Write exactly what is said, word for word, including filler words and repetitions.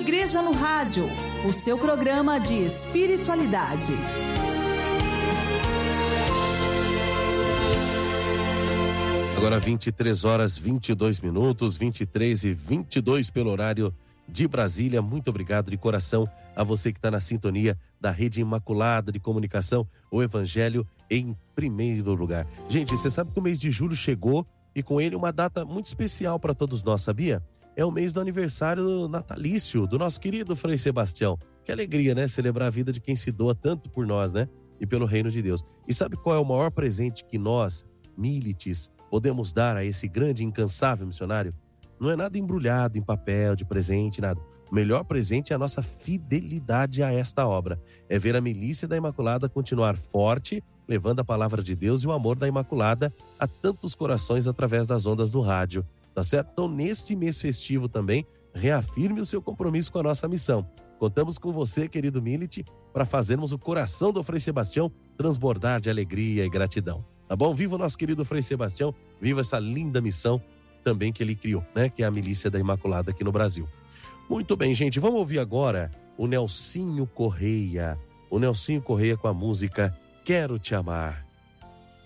Igreja no Rádio, o seu programa de espiritualidade. Agora vinte e três horas, vinte e dois minutos, vinte e três e vinte e dois pelo horário de Brasília. Muito obrigado de coração a você que está na sintonia da Rede Imaculada de Comunicação, o Evangelho em primeiro lugar. Gente, você sabe que o mês de julho chegou e com ele uma data muito especial para todos nós, sabia? É o mês do aniversário natalício do nosso querido Frei Sebastião. Que alegria, né? Celebrar a vida de quem se doa tanto por nós, né? E pelo reino de Deus. E sabe qual é o maior presente que nós, milites, podemos dar a esse grande e incansável missionário? Não é nada embrulhado em papel, de presente, nada. O melhor presente é a nossa fidelidade a esta obra. É ver a milícia da Imaculada continuar forte, levando a palavra de Deus e o amor da Imaculada a tantos corações através das ondas do rádio. Tá certo? Então, neste mês festivo também, reafirme o seu compromisso com a nossa missão. Contamos com você, querido milite, para fazermos o coração do Frei Sebastião transbordar de alegria e gratidão. Tá bom? Viva o nosso querido Frei Sebastião, viva essa linda missão também que ele criou, né? Que é a milícia da Imaculada aqui no Brasil. Muito bem, gente, vamos ouvir agora o Nelsinho Correia. O Nelsinho Correia com a música Quero Te Amar.